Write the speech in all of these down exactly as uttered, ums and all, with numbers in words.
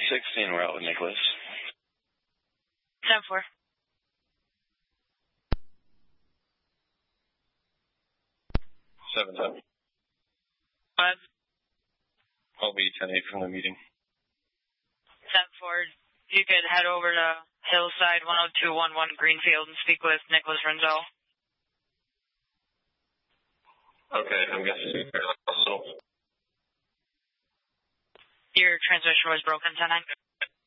sixteen, we're out with Nicholas. ten four. seven seven. Five. I'll be ten eight from the meeting. ten four. You could head over to Hillside one oh two one one Greenfield and speak with Nicholas Renzel. Okay, I'm guessing. Your transmission was broken, ten nine.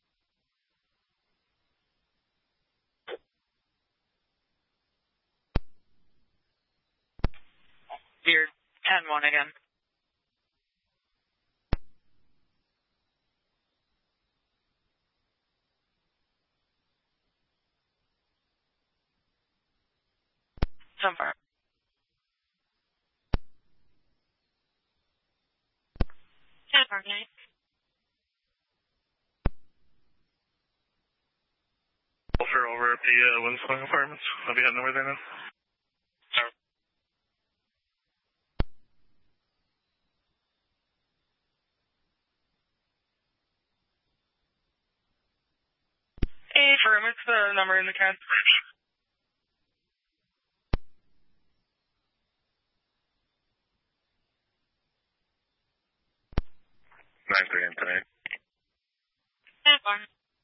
You're ten one again. ten four. ten four, night. Over over at the uh, Windsong Apartments. I'll be heading over there now. Sure. Hey, firm, what's the number in the can? nine three tonight. ten four.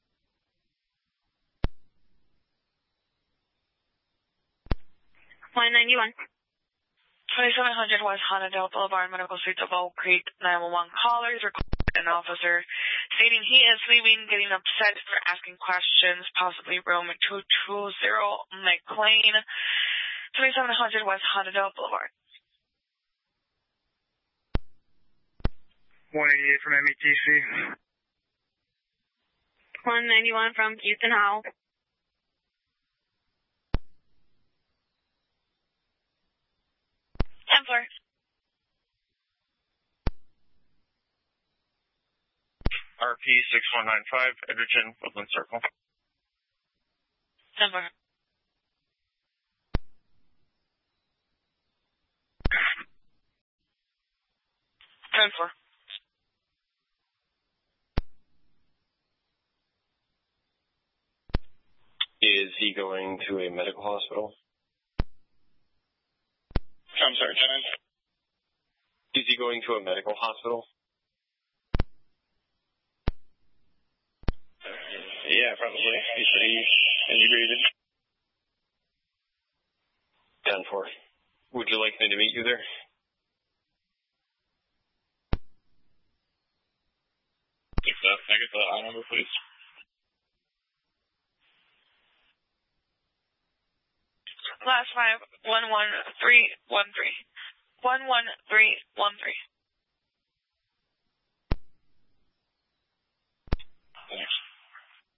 one ninety-one. twenty-seven hundred West Honadale Boulevard, Medical Suites of Oak Creek. nine one one callers requested an officer stating he is leaving, getting upset for asking questions, possibly room two two zero McLean. twenty-seven hundred West Honadale Boulevard. one eighty-eight from M E T C. one ninety-one from Houston Howell. ten four. R P six one nine five, Edgerton, Woodland Circle. ten four. ten four. Is he going to a medical hospital? I'm sorry, Jen. Is he going to a medical hospital? Yeah, probably. He said he integrated. ten four. Would you like me to meet you there? If that, I get the I number, please. Last five, one one three one three. one one three one three.